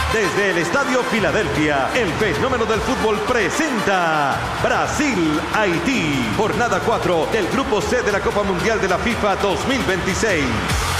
Desde el Estadio Filadelfia, el fenómeno del fútbol presenta Brasil-Haití, jornada 4 del Grupo C de la Copa Mundial de la FIFA 2026.